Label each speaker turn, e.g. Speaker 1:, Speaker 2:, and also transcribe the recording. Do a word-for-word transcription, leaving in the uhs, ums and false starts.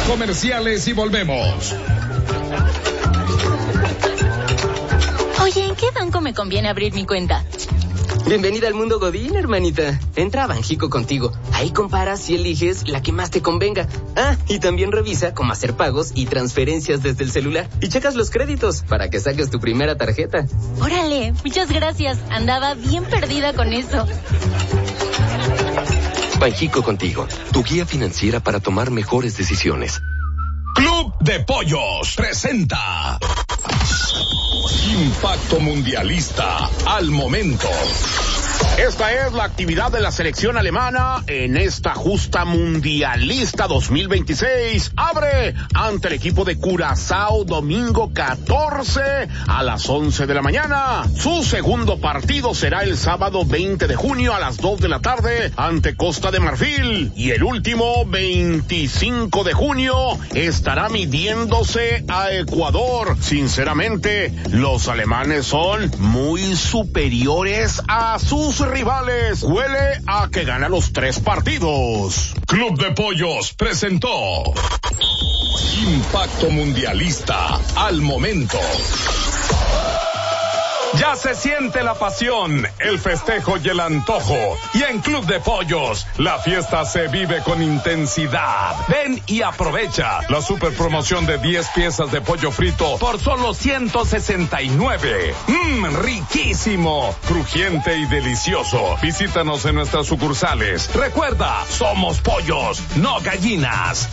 Speaker 1: comerciales y volvemos.
Speaker 2: Oye, ¿en qué banco me conviene abrir mi cuenta?
Speaker 3: Bienvenida al mundo Godín, hermanita. Entra a Banjico Contigo. Ahí comparas y eliges la que más te convenga. Ah, y también revisa cómo hacer pagos y transferencias desde el celular. Y checas los créditos para que saques tu primera tarjeta.
Speaker 2: Órale, muchas gracias. Andaba bien perdida con eso.
Speaker 4: Banjico Contigo, tu guía financiera para tomar mejores decisiones.
Speaker 1: Club de Pollos presenta Impacto Mundialista al momento.
Speaker 5: Esta es la actividad de la selección alemana en esta justa mundialista dos mil veintiséis. Abre ante el equipo de Curazao domingo catorce a las once de la mañana. Su segundo partido será el sábado veinte de junio a las dos de la tarde ante Costa de Marfil. Y el último veinticinco de junio estará midiéndose a Ecuador. Sinceramente, los alemanes son muy superiores a sus rivales. Huele a que gana los tres partidos.
Speaker 1: Club de Pollos presentó Impacto Mundialista al momento. Ya se siente la pasión, el festejo y el antojo. Y en Club de Pollos, la fiesta se vive con intensidad. Ven y aprovecha la super promoción de diez piezas de pollo frito por solo ciento sesenta y nueve. Mmm, riquísimo, crujiente y delicioso. Visítanos en nuestras sucursales. Recuerda, somos pollos, no gallinas.